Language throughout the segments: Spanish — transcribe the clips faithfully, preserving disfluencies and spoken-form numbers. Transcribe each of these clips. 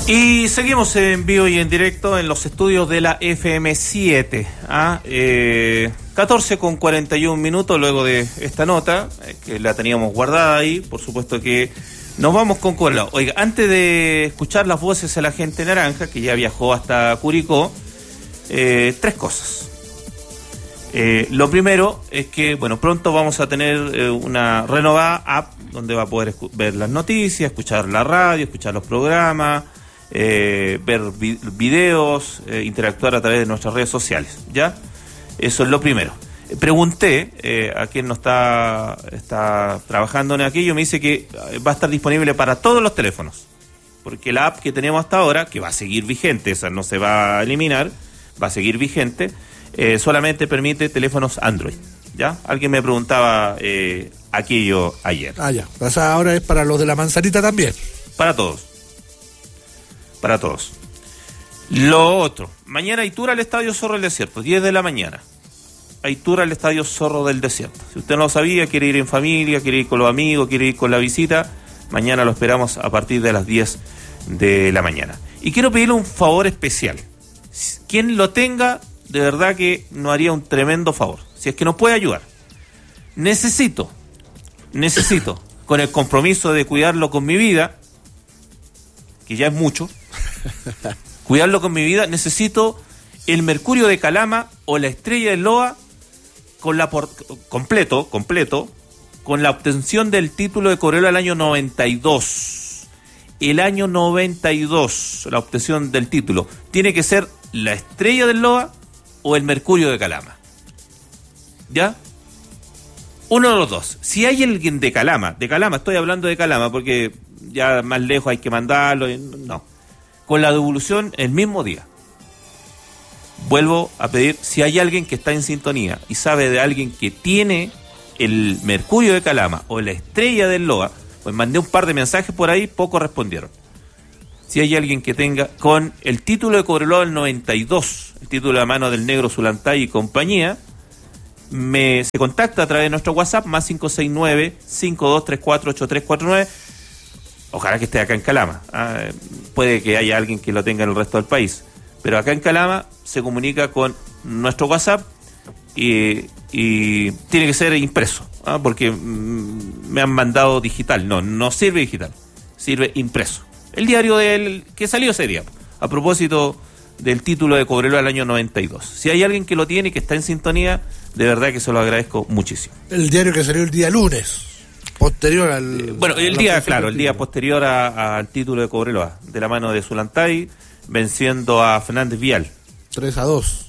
Y seguimos en vivo y en directo en los estudios de la F M siete. ¿ah? Eh, catorce con cuarenta y un minutos luego de esta nota, eh, que la teníamos guardada ahí. Por supuesto que nos vamos con Corelao. Oiga, antes de escuchar las voces de la gente naranja, que ya viajó hasta Curicó, eh, tres cosas. Eh, lo primero es que, bueno, pronto vamos a tener eh, una renovada app donde va a poder escu- ver las noticias, escuchar la radio, escuchar los programas, eh, ver vi- videos, eh, interactuar a través de nuestras redes sociales, ¿ya? Eso es lo primero. Eh, pregunté eh, a quien no está, está trabajando en aquello, me dice que va a estar disponible para todos los teléfonos, porque la app que tenemos hasta ahora, que va a seguir vigente, esa no se va a eliminar, va a seguir vigente, Eh, solamente permite teléfonos Android, ¿ya? Alguien me preguntaba eh, aquello ayer. Ah, ya. O sea, ahora es para los de la manzanita también. Para todos. Para todos. Lo otro. Mañana hay tour al Estadio Zorro del Desierto, diez de la mañana. Hay tour al Estadio Zorro del Desierto. Si usted no lo sabía, quiere ir en familia, quiere ir con los amigos, quiere ir con la visita, mañana lo esperamos a partir de las diez de la mañana. Y quiero pedirle un favor especial. Quien lo tenga, de verdad que nos haría un tremendo favor. Si es que nos puede ayudar. Necesito, necesito, con el compromiso de cuidarlo con mi vida, que ya es mucho, cuidarlo con mi vida, necesito el Mercurio de Calama o la Estrella de Loa con la por, completo, completo, con la obtención del título de Corelao del año noventa y dos. El año noventa y dos, la obtención del título. Tiene que ser la Estrella del Loa o el Mercurio de Calama. ¿Ya? Uno de los dos. Si hay alguien de Calama, de Calama, estoy hablando de Calama porque ya más lejos hay que mandarlo, no. Con la devolución el mismo día. Vuelvo a pedir, si hay alguien que está en sintonía y sabe de alguien que tiene el Mercurio de Calama o la Estrella del Loa, pues mandé un par de mensajes por ahí, pocos respondieron. Si hay alguien que tenga con el título de Corelao del noventa y dos, el título de mano del Negro Zulantay y compañía, me se contacta a través de nuestro WhatsApp, más cinco seis nueve, cinco dos tres cuatro, ocho tres cuatro nueve. Ojalá que esté acá en Calama. Ah, puede que haya alguien que lo tenga en el resto del país. Pero acá en Calama se comunica con nuestro WhatsApp y, y tiene que ser impreso, ¿ah? Porque mm, me han mandado digital. No, no sirve digital, sirve impreso. El diario del que salió ese día, a propósito del título de Corelao del año noventa y dos. Si hay alguien que lo tiene y que está en sintonía, de verdad que se lo agradezco muchísimo. El diario que salió el día lunes, posterior al... Eh, bueno, el día, claro, el día posterior al título de Corelao, de la mano de Zulantay, venciendo a Fernández Vial. tres a dos.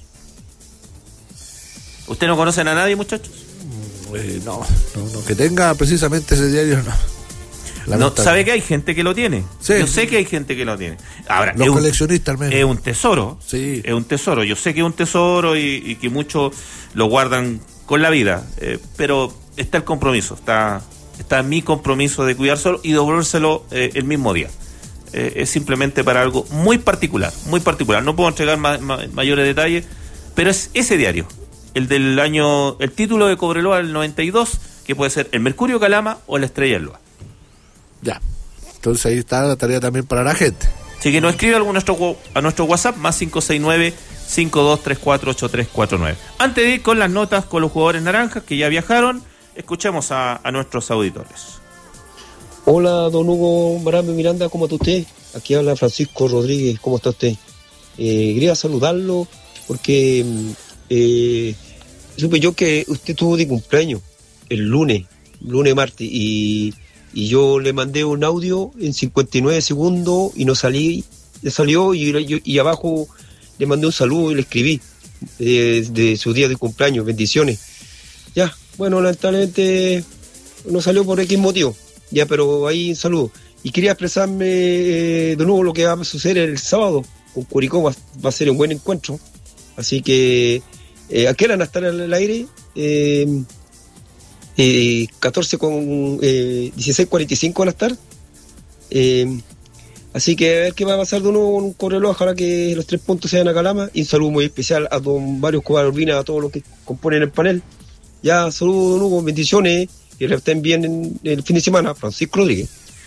¿Usted no conocen a nadie, muchachos? Eh, no, no, no, que tenga precisamente ese diario, no. No, sabe que hay gente que lo tiene. Sí. Yo sé que hay gente que lo tiene. Ahora, los es un, coleccionistas al menos. Es un tesoro. Sí. Es un tesoro. Yo sé que es un tesoro y, y que muchos lo guardan con la vida. Eh, pero está el compromiso. Está, está mi compromiso de cuidárselo y devolvérselo eh, el mismo día. Eh, es simplemente para algo muy particular. Muy particular. No puedo entregar ma, ma, mayores detalles, pero es ese diario. El del año. El título de Corelao del noventa y dos, que puede ser el Mercurio Calama o la Estrella del Loa. Ya, entonces ahí está la tarea también para la gente. Así que nos escribe algo a nuestro, a nuestro WhatsApp, más cinco seis nueve, cinco dos tres cuatro, ocho tres cuatro nueve. Antes de ir con las notas con los jugadores naranjas que ya viajaron, escuchemos a, a nuestros auditores. Hola, don Hugo Barame Miranda, ¿cómo está usted? Aquí habla Francisco Rodríguez, ¿cómo está usted? Eh, quería saludarlo porque eh, supe yo que usted tuvo de cumpleaños el lunes, lunes, martes, y... Y yo le mandé un audio en cincuenta y nueve segundos y no salí, le salió y, y, y abajo le mandé un saludo y le escribí de, de su día de cumpleaños, bendiciones. Ya, bueno, lamentablemente no salió por X motivo, ya, pero ahí un saludo. Y quería expresarme eh, de nuevo lo que va a suceder el sábado con Curicó, va, va a ser un buen encuentro. Así que, eh, ¿a qué van a estar al aire? Eh, Eh, catorce con eh, dieciséis cuarenta y cinco van a estar, eh, así que a ver qué va a pasar de nuevo con un Corelao. Ojalá que los tres puntos sean a Calama, y un saludo muy especial a don Mario Escobar Urbina, a todos los que componen el panel. Ya, saludos, don Hugo, bendiciones, que le estén bien en el fin de semana. Francisco Rodríguez.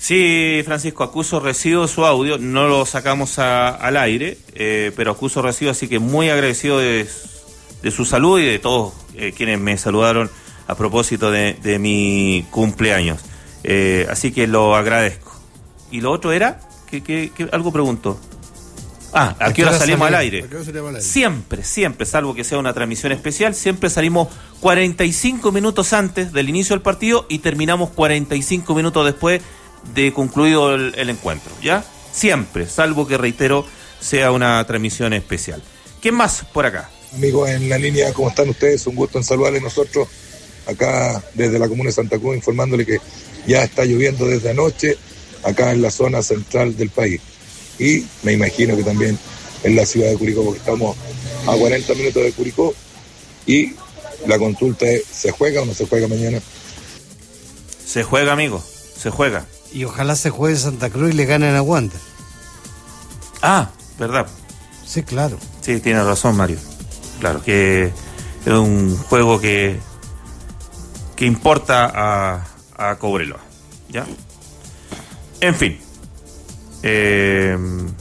Sí, Francisco, acuso recibo su audio, no lo sacamos a, al aire, eh, pero acuso recibo, así que muy agradecido de, de su salud y de todos eh, quienes me saludaron a propósito de, de mi cumpleaños. Eh, así que lo agradezco. ¿Y lo otro era? ¿Qué, qué, qué, algo preguntó? Ah, ¿a qué hora salimos al aire? Siempre, siempre, salvo que sea una transmisión especial, siempre salimos cuarenta y cinco minutos antes del inicio del partido y terminamos cuarenta y cinco minutos después de concluido el, el encuentro, ¿ya? Siempre, salvo que, reitero, sea una transmisión especial. ¿Quién más por acá? Amigos en la línea, ¿cómo están ustedes? Un gusto en saludarles nosotros acá desde la comuna de Santa Cruz, informándole que ya está lloviendo desde anoche acá en la zona central del país. Y me imagino que también en la ciudad de Curicó, porque estamos a cuarenta minutos de Curicó. Y la consulta es, ¿se juega o no se juega mañana? Se juega, amigo, se juega. Y ojalá se juegue Santa Cruz y le ganen a Wander. Ah, ¿verdad? Sí, claro. Sí, tiene razón, Mario. Claro, que es un juego que que importa a, a Cobreloa, ¿ya? En fin. Eh,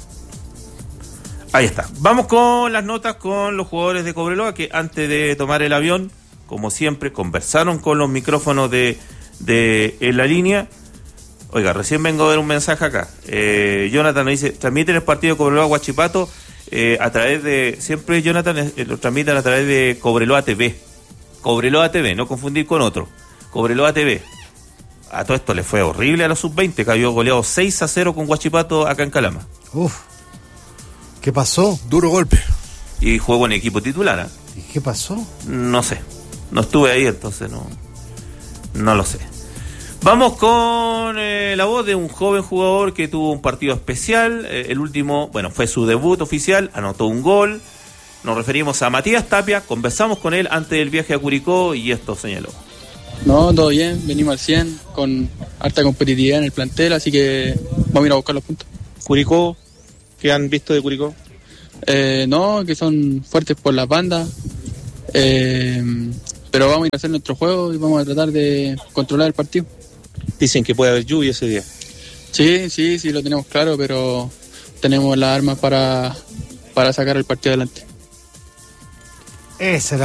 ahí está. Vamos con las notas con los jugadores de Cobreloa que antes de tomar el avión, como siempre, conversaron con los micrófonos de, de en la línea. Oiga, recién vengo a ver un mensaje acá. Eh, Jonathan nos dice, transmiten el partido de Cobreloa Huachipato eh, a través de, siempre Jonathan eh, lo transmiten a través de Cobreloa T V. Cobreloa T V, no confundir con otro. Cobreloa T V. A todo esto le fue horrible a la sub veinte, que había goleado seis a cero con Huachipato acá en Calama. Uf. ¿Qué pasó? Duro golpe. Y jugó en equipo titular, ¿eh? ¿Y qué pasó? No sé. No estuve ahí, entonces no, no lo sé. Vamos con eh, la voz de un joven jugador que tuvo un partido especial. Eh, el último, bueno, fue su debut oficial, anotó un gol. Nos referimos a Matías Tapia, conversamos con él antes del viaje a Curicó y esto señaló. No, todo bien, venimos al cien, con harta competitividad en el plantel, así que vamos a ir a buscar los puntos. Curicó, ¿qué han visto de Curicó? Eh, no, que son fuertes por las bandas, eh, pero vamos a ir a hacer nuestro juego y vamos a tratar de controlar el partido. Dicen que puede haber lluvia ese día. Sí, sí, sí, lo tenemos claro, pero tenemos las armas para, para sacar el partido adelante. Esa es la